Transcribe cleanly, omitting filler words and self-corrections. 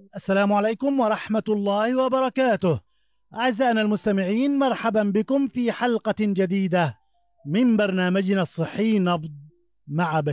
السلام عليكم ورحمة الله وبركاته. أعزائنا المستمعين، مرحبا بكم في حلقة جديدة من برنامجنا الصحي نبض مع